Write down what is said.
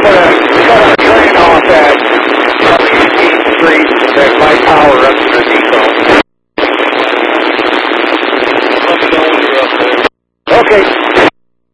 cut a train off at 18th Street that might power up to the depot.